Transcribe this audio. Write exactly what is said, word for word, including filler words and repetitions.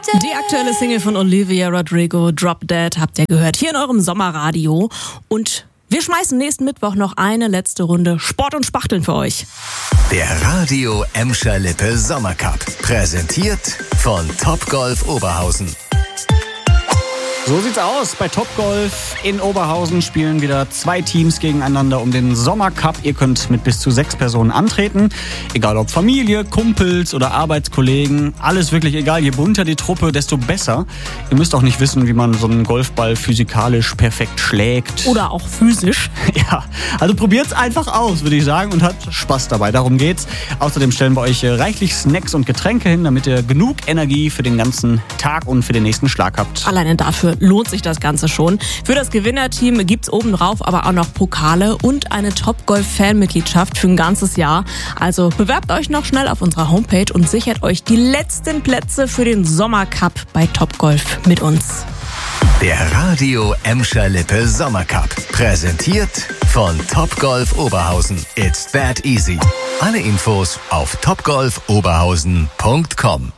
Die aktuelle Single von Olivia Rodrigo, Drop Dead, habt ihr gehört hier in eurem Sommerradio. Und wir schmeißen nächsten Mittwoch noch eine letzte Runde Sport und Spachteln für euch. Der Radio Emscher Lippe Sommercup, präsentiert von Topgolf Oberhausen. So sieht's aus. Bei Topgolf in Oberhausen spielen wieder zwei Teams gegeneinander um den Sommercup. Ihr könnt mit bis zu sechs Personen antreten. Egal ob Familie, Kumpels oder Arbeitskollegen. Alles wirklich egal. Je bunter die Truppe, desto besser. Ihr müsst auch nicht wissen, wie man so einen Golfball physikalisch perfekt schlägt. Oder auch physisch. Ja, also probiert's einfach aus, würde ich sagen, und habt Spaß dabei. Darum geht's. Außerdem stellen wir euch reichlich Snacks und Getränke hin, damit ihr genug Energie für den ganzen Tag und für den nächsten Schlag habt. Alleine dafür lohnt sich das Ganze schon. Für das Gewinnerteam gibt's obendrauf aber auch noch Pokale und eine Topgolf-Fanmitgliedschaft für ein ganzes Jahr. Also bewerbt euch noch schnell auf unserer Homepage und sichert euch die letzten Plätze für den Sommercup bei Topgolf mit uns. Der Radio Emscher Lippe Sommercup, präsentiert von Topgolf Oberhausen. It's that easy. Alle Infos auf topgolf oberhausen punkt com.